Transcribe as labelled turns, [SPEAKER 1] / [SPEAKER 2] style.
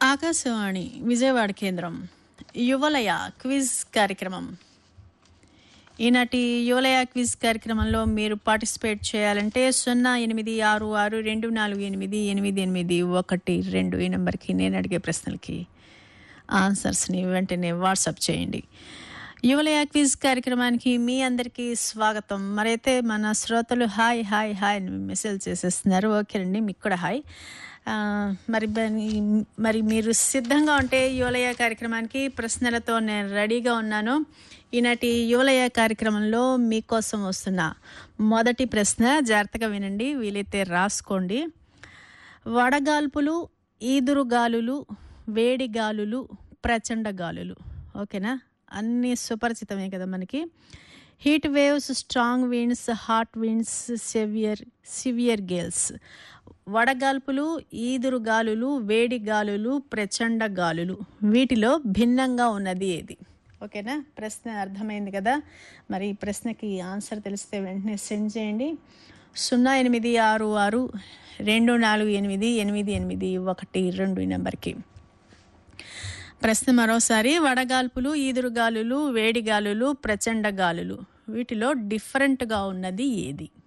[SPEAKER 1] ఆకాశవాణి విజయవాడ కేంద్రం యువలయ క్విజ్ కార్యక్రమం. ఈనాటి యువలయ క్విజ్ కార్యక్రమంలో మీరు పార్టిసిపేట్ చేయాలంటే 086624888812 ఈ నెంబర్కి నేను అడిగే ప్రశ్నలకి ఆన్సర్స్ని వెంటనే వాట్సాప్ చేయండి. యువలయ క్విజ్ కార్యక్రమానికి మీ అందరికీ స్వాగతం. మరైతే మన శ్రోతలు హాయ్ హాయ్ హాయ్ అని మెసేజ్ చేసేస్తున్నారు. ఓకేనండి, మీకు కూడా హాయ్. మరి మీరు సిద్ధంగా ఉంటే యువలయ కార్యక్రమానికి ప్రశ్నలతో నేను రెడీగా ఉన్నాను. ఈనాటి యువలయ కార్యక్రమంలో మీకోసం వస్తున్న మొదటి ప్రశ్న జాగ్రత్తగా వినండి, వీలైతే రాసుకోండి. వడగాల్పులు, ఈదురుగాలులు, వేడిగాలులు, ప్రచండ గాలులు. ఓకేనా, అన్నీ సుపరిచితమే కదా మనకి. Heat waves, strong winds, hot winds, severe గేల్స్. వడగాల్పులు, ఈదురుగాలులు, వేడి గాలులు, ప్రచండ గాలులు, వీటిలో భిన్నంగా ఉన్నది ఏది? ఓకేనా, ప్రశ్న అర్థమైంది కదా. మరి ఈ ప్రశ్నకి ఆన్సర్ తెలిస్తే వెంటనే సెండ్ చేయండి. 086624888812 ఈ నెంబర్కి. ప్రశ్న మరోసారి, వడగాల్పులు, ఈదురుగాలులు, వేడిగాలులు, ప్రచండ గాలులు, వీటిలో డిఫరెంట్గా ఉన్నది ఏది?